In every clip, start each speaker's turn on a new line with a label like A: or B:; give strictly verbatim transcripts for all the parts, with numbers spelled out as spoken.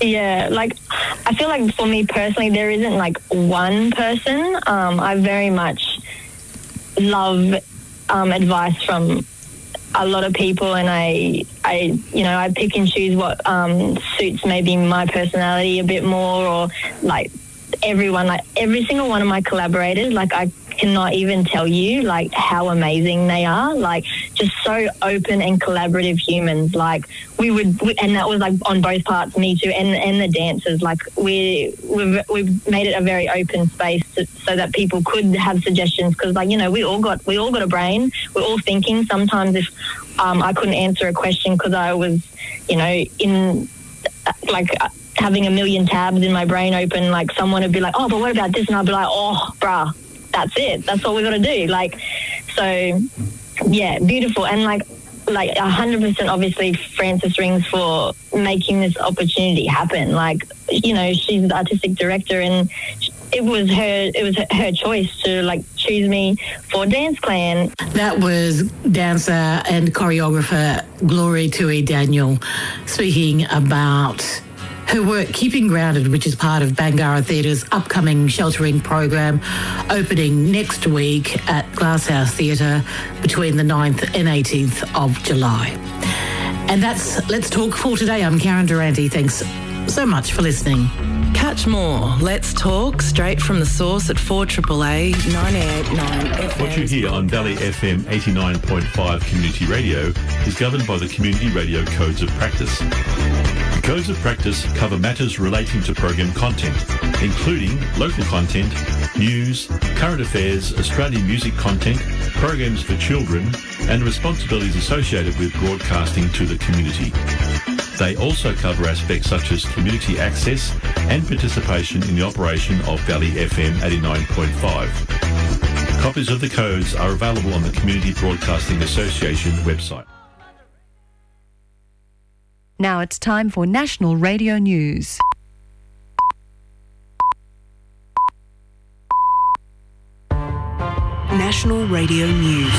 A: Yeah, like, I feel like for me personally, there isn't, like, one person. Um, I very much love um, advice from a lot of people, and I, I, you know, I pick and choose what um, suits maybe my personality a bit more, or, like, everyone, like, every single one of my collaborators, like, I cannot even tell you, like, how amazing they are. Like, just so open and collaborative humans. Like, we would, we, and that was, like, on both parts, me too, and and the dancers. Like, we we've, we've made it a very open space to, so that people could have suggestions, because, like, you know, we all got we all got a brain. We're all thinking. Sometimes if um, I couldn't answer a question because I was, you know, in like. having a million tabs in my brain open, like, someone would be like, oh, but what about this? And I'd be like, oh, bruh, that's it. That's what we got to do. Like, so, yeah, beautiful. And, like, like one hundred percent obviously Frances Rings for making this opportunity happen. Like, you know, she's the artistic director, and it was her it was her choice to, like, choose me for Dance Clan.
B: That was dancer and choreographer Glory Tui Daniel speaking about her work Keeping Grounded, which is part of Bangarra Theatre's upcoming sheltering program, opening next week at Glasshouse Theatre between the ninth and eighteenth of July. And that's Let's Talk for today. I'm Karen Durante. Thanks so much for listening.
C: Catch more Let's Talk straight from the source at four A A A ninety-eight point nine F M.
D: What you hear on Valley F M eighty-nine point five Community Radio is governed by the Community Radio Codes of Practice. The Codes of Practice cover matters relating to program content, including local content, news, current affairs, Australian music content, programs for children, and responsibilities associated with broadcasting to the community. They also cover aspects such as community access and participation in the operation of Valley F M eighty-nine point five. Copies of the codes are available on the Community Broadcasting Association website.
E: Now it's time for National Radio News.
C: National Radio News.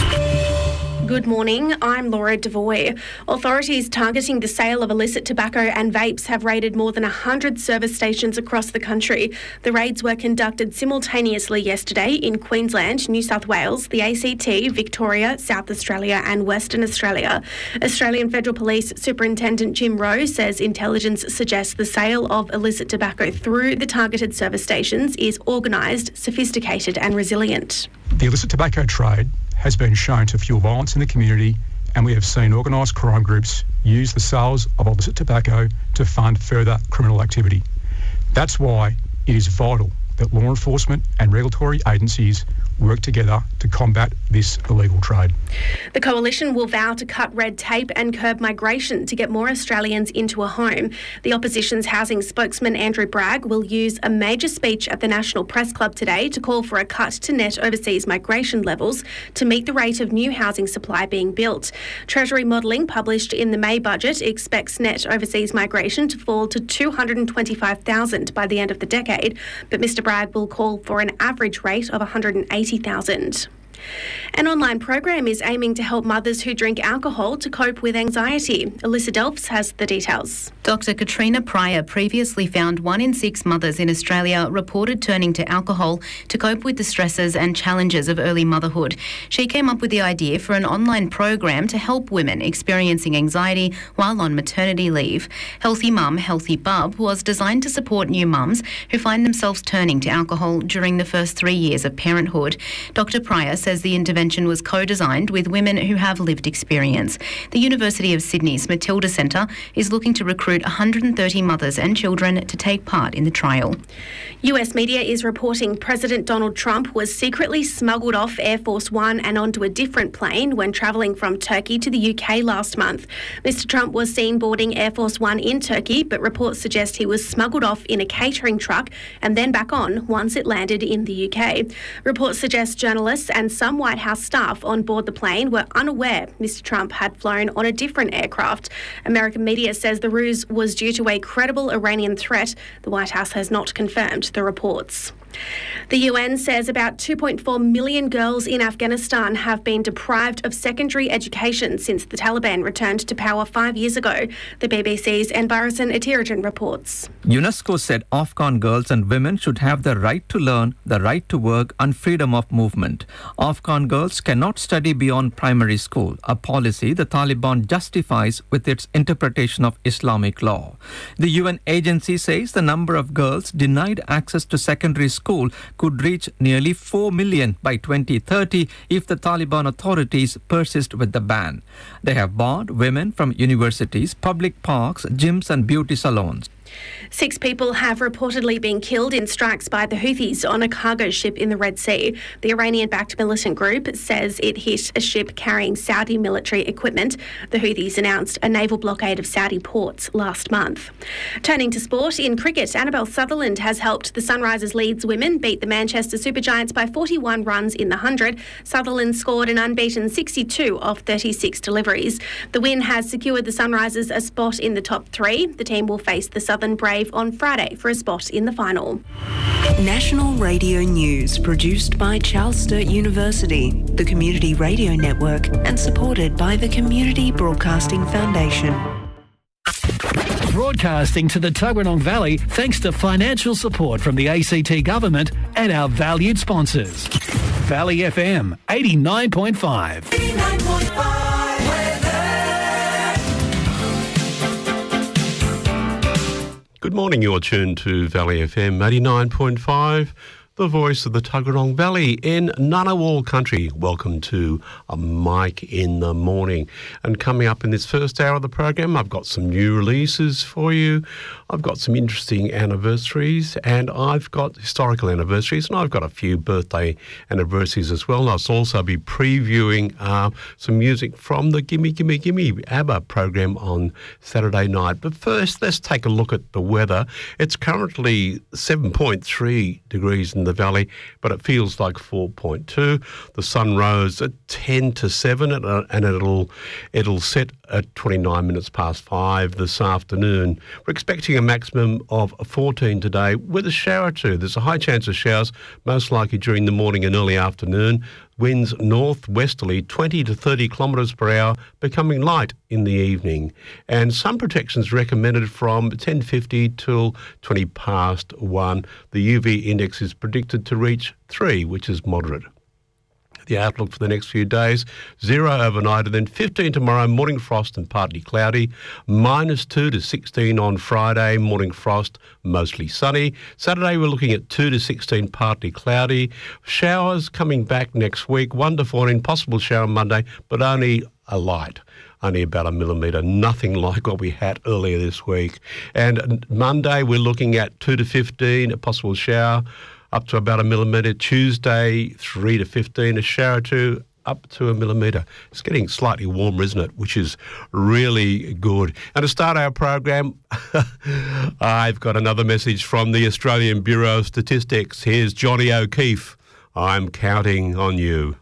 F: Good morning, I'm Laura Devoy. Authorities targeting the sale of illicit tobacco and vapes have raided more than one hundred service stations across the country. The raids were conducted simultaneously yesterday in Queensland, New South Wales, the A C T, Victoria, South Australia and Western Australia. Australian Federal Police Superintendent Jim Rowe says intelligence suggests the sale of illicit tobacco through the targeted service stations is organised, sophisticated and resilient.
G: The illicit tobacco trade has been shown to fuel violence in the community, and we have seen organised crime groups use the sales of illicit tobacco to fund further criminal activity. That's why it is vital that law enforcement and regulatory agencies work together to combat this illegal trade.
F: The Coalition will vow to cut red tape and curb migration to get more Australians into a home. The Opposition's housing spokesman Andrew Bragg will use a major speech at the National Press Club today to call for a cut to net overseas migration levels to meet the rate of new housing supply being built. Treasury modelling published in the May budget expects net overseas migration to fall to two hundred twenty-five thousand by the end of the decade, but Mr Bragg will call for an average rate of one hundred eighty thousand. An online program is aiming to help mothers who drink alcohol to cope with anxiety. Alyssa Delphs has the details.
H: Doctor Katrina Pryor previously found one in six mothers in Australia reported turning to alcohol to cope with the stresses and challenges of early motherhood. She came up with the idea for an online program to help women experiencing anxiety while on maternity leave. Healthy Mum, Healthy Bub was designed to support new mums who find themselves turning to alcohol during the first three years of parenthood. Doctor Pryor says the intervention was co-designed with women who have lived experience. The University of Sydney's Matilda Centre is looking to recruit one hundred thirty mothers and children to take part in the trial.
F: U S media is reporting President Donald Trump was secretly smuggled off Air Force One and onto a different plane when travelling from Turkey to the U K last month. Mister Trump was seen boarding Air Force One in Turkey, but reports suggest he was smuggled off in a catering truck and then back on once it landed in the U K. Reports suggest journalists and some White House staff on board the plane were unaware Mister Trump had flown on a different aircraft. American media says the ruse was due to a credible Iranian threat. The White House has not confirmed the reports. The U N says about two point four million girls in Afghanistan have been deprived of secondary education since the Taliban returned to power five years ago. The B B C's Enbarasan Atirajan reports.
I: UNESCO said Afghan girls and women should have the right to learn, the right to work and freedom of movement. Afghan girls cannot study beyond primary school, a policy the Taliban justifies with its interpretation of Islamic law. The U N agency says the number of girls denied access to secondary school could reach nearly four million by twenty thirty if the Taliban authorities persist with the ban. They have barred women from universities, public parks, gyms and beauty salons.
F: Six people have reportedly been killed in strikes by the Houthis on a cargo ship in the Red Sea. The Iranian-backed militant group says it hit a ship carrying Saudi military equipment. The Houthis announced a naval blockade of Saudi ports last month. Turning to sport, in cricket, Annabelle Sutherland has helped the Sunrisers Leeds women beat the Manchester Supergiants by forty-one runs in the one hundred. Sutherland scored an unbeaten sixty-two of thirty-six deliveries. The win has secured the Sunrisers a spot in the top three. The team will face the Southern Brave on Friday for a spot in the final.
J: National Radio News, produced by Charles Sturt University, the Community Radio Network, and supported by the Community Broadcasting Foundation.
K: Broadcasting to the Tuggeranong Valley thanks to financial support from the A C T Government and our valued sponsors. Valley F M eighty-nine point five. eighty-nine point five.
L: Good morning, you're tuned to Valley F M eighty-nine point five, the voice of the Tuggeranong Valley in Ngunnawal country. Welcome to a Mike in the Morning. And coming up in this first hour of the program, I've got some new releases for you. I've got some interesting anniversaries, and I've got historical anniversaries, and I've got a few birthday anniversaries as well. I'll also be previewing uh, some music from the Gimme Gimme Gimme ABBA program on Saturday night. But first, let's take a look at the weather. It's currently seven point three degrees in the valley, but it feels like four point two. The sun rose at ten to seven, and, uh, and it'll it'll set at twenty-nine minutes past five this afternoon. We're expecting a maximum of fourteen today with a shower or two. There's a high chance of showers, most likely during the morning and early afternoon. Winds northwesterly twenty to thirty kilometres per hour, becoming light in the evening. And sun protections recommended from ten fifty till twenty past one. The U V index is predicted to reach three, which is moderate. The outlook for the next few days, zero overnight and then fifteen tomorrow, morning frost and partly cloudy, minus two to sixteen on Friday, morning frost, mostly sunny. Saturday we're looking at two to sixteen, partly cloudy. Showers coming back next week, one to fourteen, possible shower Monday, but only a light. Only about a millimetre, nothing like what we had earlier this week. And Monday we're looking at two to fifteen, a possible shower, up to about a millimetre. Tuesday, three to fifteen, a shower or two, up to a millimetre. It's getting slightly warmer, isn't it? Which is really good. And to start our program, I've got another message from the Australian Bureau of Statistics. Here's Johnny O'Keefe. I'm counting on you.